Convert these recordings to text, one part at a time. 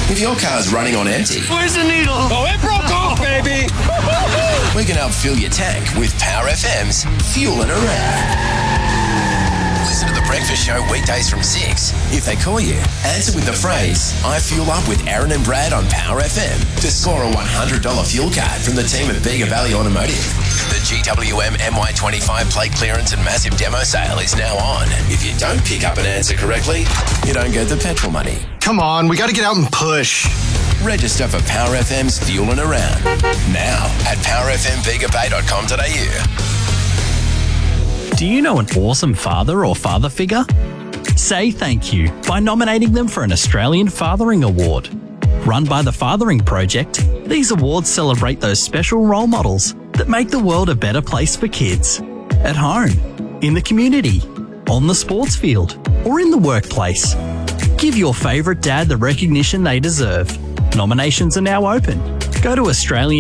If your car's running on empty, Where's the needle? Oh, it broke off, baby! we can help fill your tank with Power FM's Fuelin' Around. Listen to The Breakfast Show weekdays from 6. If they call you, answer with the phrase, I fuel up with Aaron and Brad on Power FM to score a $100 fuel card from the team at Bega Valley Automotive. The GWM MY25 plate clearance and massive demo sale is now on. If you don't pick up an answer correctly, you don't get the petrol money. Come on, we got to get out and push. Register for Power FM's Fuelin' Around now at powerfmvegabay.com.au. Do you know an awesome father or father figure? Say thank you by nominating them for an Australian Fathering Award. Run by the Fathering Project, these awards celebrate those special role models that make the world a better place for kids. At home, in the community, on the sports field, or in the workplace. Give your favourite dad the recognition they deserve. Nominations are now open. Go to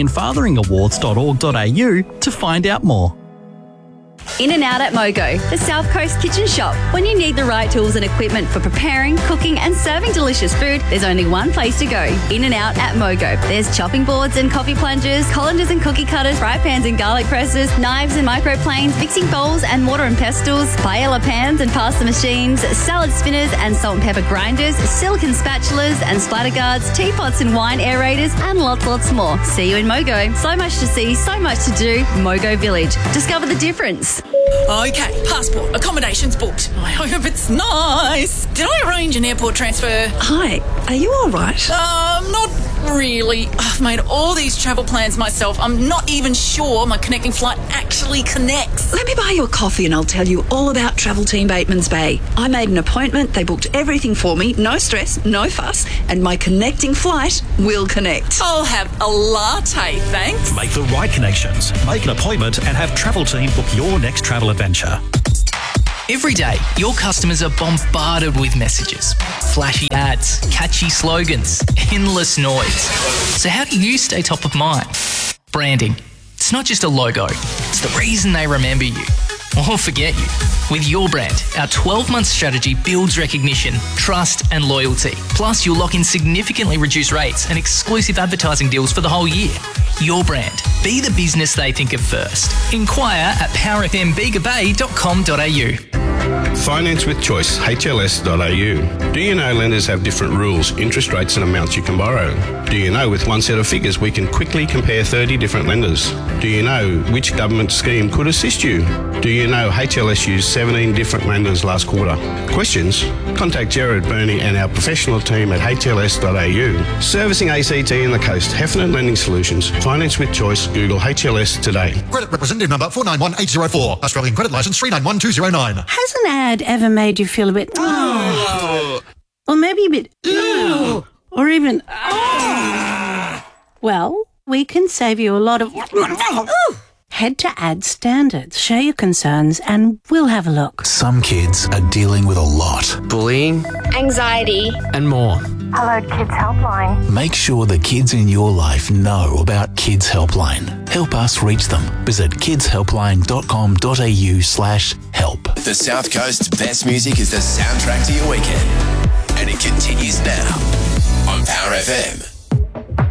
australianfatheringawards.org.au to find out more. In and Out at Mogo, the South Coast kitchen shop. When you need the right tools and equipment for preparing, cooking and serving delicious food, there's only one place to go. In and Out at Mogo. There's chopping boards and coffee plungers, colanders and cookie cutters, fry pans and garlic presses, knives and microplanes, mixing bowls and mortar and pestles, paella pans and pasta machines, salad spinners and salt and pepper grinders, silicone spatulas and splatter guards, teapots and wine aerators, and lots more. See you in Mogo. So much to see, so much to do. Mogo Village. Discover the difference. Okay, passport, accommodations booked. I hope it's nice. Did I arrange an airport transfer? Hi, are you all right? Not really. I've made all these travel plans myself. I'm not even sure my connecting flight actually connects. Let me buy you a coffee and I'll tell you all about Travel Team Bateman's Bay. I made an appointment, they booked everything for me, no stress, no fuss, and my connecting flight will connect. I'll have a latte, thanks. Make the right connections. Make an appointment and have Travel Team book your next travel adventure. Every day, your customers are bombarded with messages, flashy ads, catchy slogans, endless noise. So how do you stay top of mind? Branding. It's not just a logo. It's the reason they remember you or forget you. With your brand, our 12-month strategy builds recognition, trust and loyalty. Plus, you'll lock in significantly reduced rates and exclusive advertising deals for the whole year. Your brand. Be the business they think of first. Inquire at powerfmbegabay.com.au. Finance with Choice, HLS.au. Do you know lenders have different rules, interest rates and amounts you can borrow? Do you know with one set of figures we can quickly compare 30 different lenders? Do you know which government scheme could assist you? Do you know HLS used 17 different lenders last quarter? Questions? Contact Gerard Burney and our professional team at HLS.au. Servicing ACT and the Coast, Heffernan Lending Solutions. Finance with Choice. Google HLS today. Credit representative number 491804. Australian credit licence 391209. Has an ad ever made you feel a bit... Oh. Or maybe a bit... Oh. Or even... Oh. Well, we can save you a lot of... Oh. Head to Ad Standards, share your concerns, and we'll have a look. Some kids are dealing with a lot. Bullying, anxiety, and more. Hello, Kids Helpline. Make sure the kids in your life know about Kids Helpline. Help us reach them. Visit kidshelpline.com.au/help. The South Coast's best music is the soundtrack to your weekend. And it continues now on Power FM.